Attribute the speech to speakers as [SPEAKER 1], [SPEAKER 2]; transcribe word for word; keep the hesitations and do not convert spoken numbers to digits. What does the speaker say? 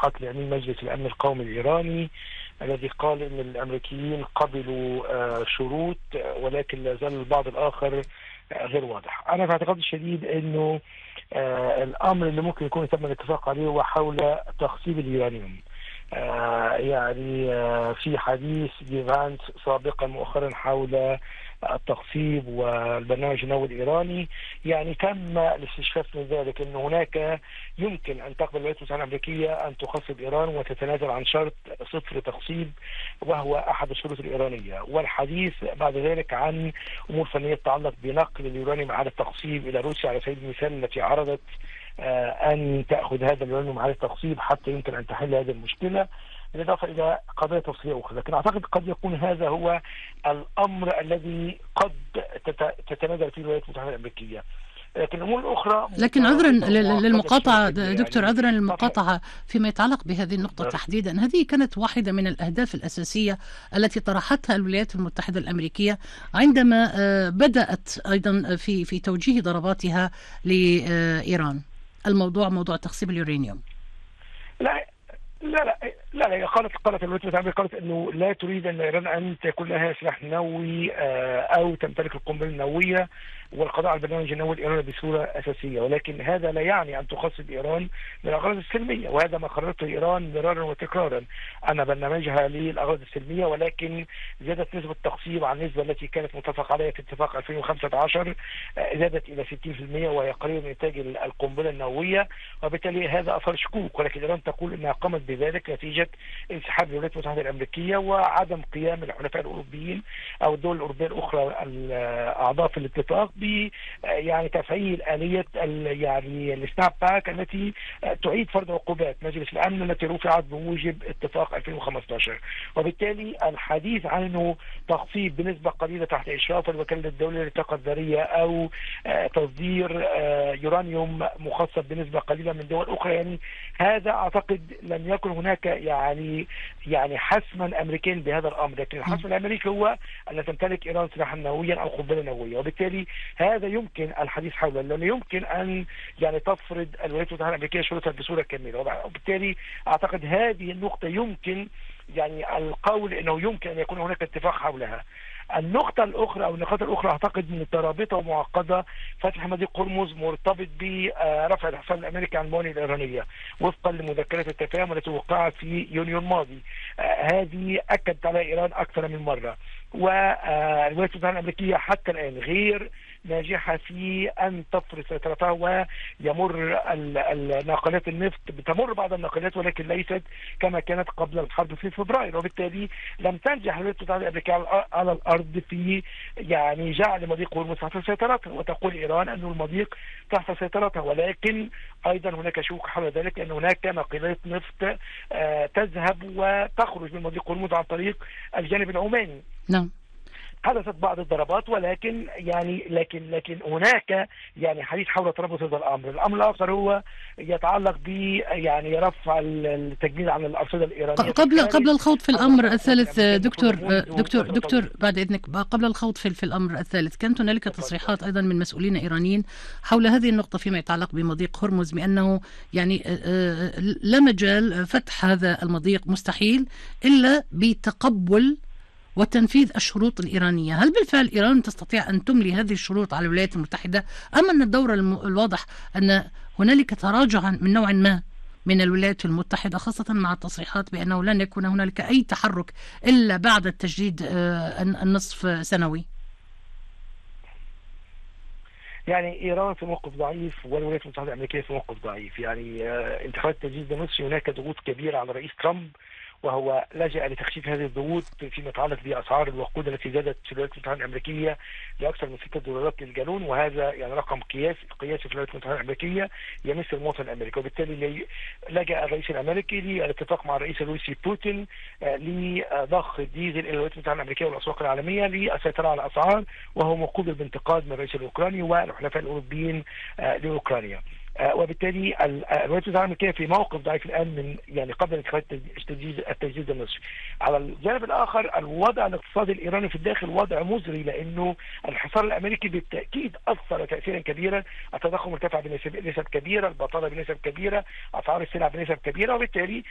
[SPEAKER 1] تصريحات لأمين مجلس الأمن القومي الإيراني الذي قال أن الأمريكيين قبلوا شروط ولكن لا زال البعض الآخر غير واضح. أنا في اعتقادي الشديد أنه الأمر اللي ممكن يكون تم الاتفاق عليه هو حول تخصيب اليورانيوم. آه يعني آه في حديث ديفانس سابقا مؤخرا حول التخصيب والبرنامج النووي الإيراني، يعني تم الاستشفاف من ذلك أن هناك يمكن أن تقبل الولايات المتحدة الأمريكية أن تخصب إيران وتتنازل عن شرط صفر تخصيب وهو أحد الشروط الإيرانية، والحديث بعد ذلك عن أمور فنية تتعلق بنقل اليورانيوم على التخصيب إلى روسيا على سبيل المثال التي عرضت أن تأخذ هذا اليورانيوم على التخصيب حتى يمكن أن تحل هذه المشكلة، بالإضافة إلى قضايا تفصيلية أخرى. لكن أعتقد قد يكون هذا هو الأمر الذي قد تتنازل فيه الولايات المتحدة الأمريكية. لكن الأمور الأخرى،
[SPEAKER 2] لكن عذرا للمقاطعة دكتور، عذرا للمقاطعة فيما يتعلق بهذه النقطة تحديدا، هذه كانت واحدة من الأهداف الأساسية التي طرحتها الولايات المتحدة الأمريكية عندما بدأت أيضا في في توجيه ضرباتها لإيران، الموضوع موضوع تخصيب اليورانيوم.
[SPEAKER 1] لا لا لا لا, لا قالت قالت الولايات المتحدة قالت انه لا تريد ان ايران ان تكون لها سلاح نووي او تمتلك القنبله النوويه والقضاء على البرنامج النووي الإيراني بصورة أساسية، ولكن هذا لا يعني أن تخصب إيران للأغراض السلمية، وهذا ما قررته إيران مرارا وتكرارا أن برنامجها للأغراض السلمية، ولكن زادت نسبة التخصيب عن النسبة التي كانت متفق عليها في اتفاق ألفين وخمسة عشر، زادت إلى ستين بالمئة وهي قريبة من إنتاج القنبلة النووية، وبالتالي هذا أثر شكوك، ولكن إيران تقول أنها قامت بذلك نتيجة انسحاب الولايات المتحدة الأمريكية وعدم قيام الحلفاء الأوروبيين أو الدول الأوروبية الأخرى الأعضاء في الاتفاق ب يعني تفعيل آلية يعني السناب باك التي تعيد فرض عقوبات مجلس الأمن التي رفعت بموجب اتفاق ألفين وخمسة عشر، وبالتالي الحديث عن انه تخصيب بنسبة قليلة تحت إشراف الوكالة الدولية للطاقة الذرية أو تصدير يورانيوم مخصب بنسبة قليلة من دول أخرى، يعني هذا أعتقد لم يكن هناك يعني يعني حسما أمريكيا بهذا الأمر، لكن الحسم الأمريكي هو أن تمتلك إيران سلاحا نوويا أو قنبلة نووية، وبالتالي هذا يمكن الحديث حوله، لأنه يمكن أن يعني تفرض الولايات المتحدة الأمريكية شروطها بصورة كاملة، وبالتالي أعتقد هذه النقطة يمكن يعني القول أنه يمكن أن يكون هناك اتفاق حولها. النقطة الأخرى أو النقاط الأخرى أعتقد مترابطة ومعقدة. فتح مضيق هرمز مرتبط برفع الحصار الأمريكي عن الموانئ الإيرانية وفقا لمذكرات التفاهم التي وقعت في يونيو الماضي، هذه أكدت على إيران أكثر من مرة، والولايات المتحدة الأمريكية حتى الآن غير ناجحة في أن تفرض سيطرتها ويمر الناقلات النفط، بتمر بعض الناقلات ولكن ليست كما كانت قبل الحرب في فبراير، وبالتالي لم تنجح الولايات المتحدة الأمريكية على الأرض في يعني جعل مضيق هرمز تحت سيطرتها، وتقول إيران أن المضيق تحت سيطرتها، ولكن أيضا هناك شكوك حول ذلك أن هناك ناقلات نفط تذهب وتخرج من مضيق هرمز عن طريق الجانب العماني.
[SPEAKER 2] نعم.
[SPEAKER 1] حدثت بعض الضربات ولكن يعني لكن لكن هناك يعني حديث حول ترابط هذا الامر. الامر الاخر هو يتعلق ب يعني رفع التجميد عن الارصده الايرانيه
[SPEAKER 2] قبل قبل الخوض في الامر الثالث دكتور دكتور دكتور بعد اذنك، قبل الخوض في في الامر الثالث، كانت هنالك تصريحات ايضا من مسؤولين ايرانيين حول هذه النقطه فيما يتعلق بمضيق هرمز، بانه يعني لا مجال فتح هذا المضيق، مستحيل الا بتقبل وتنفيذ الشروط الإيرانية. هل بالفعل إيران تستطيع أن تملي هذه الشروط على الولايات المتحدة، أم أن الدور الواضح أن هنالك تراجع من نوع ما من الولايات المتحدة، خاصة مع التصريحات بأنه لن يكون هنالك أي تحرك إلا بعد التجديد النصف سنوي؟
[SPEAKER 1] يعني إيران في موقف ضعيف والولايات المتحدة الأمريكية في موقف ضعيف. يعني انتخابات التجديد النصفي هناك ضغوط كبيرة على رئيس ترامب، وهو لجأ لتخفيف هذه الضغوط فيما يتعلق بأسعار الوقود التي زادت في الولايات المتحدة الأمريكية لأكثر من ستة دولارات للجالون، وهذا يعني رقم قياسي قياسي في الولايات المتحدة الأمريكية يمس المواطن الأمريكي، وبالتالي لجأ الرئيس الأمريكي للاتفاق مع الرئيس الروسي بوتين لضخ الديزل إلى الولايات المتحدة الأمريكية والأسواق العالمية للسيطرة على الأسعار، وهو مقوبل بانتقاد من الرئيس الأوكراني والحلفاء الأوروبيين لأوكرانيا. وبالتالي الولايات المتحدة الأمريكية في موقف ضعيف الآن من يعني قبل انتخابات التجديد النصفي. على الجانب الآخر الوضع الاقتصادي الإيراني في الداخل وضع مزري، لأنه الحصار الأمريكي بالتأكيد أثر تأثيرا كبيرا، التضخم ارتفع بنسب كبيرة، البطالة بنسب كبيرة، أسعار السلع بنسب كبيرة، وبالتالي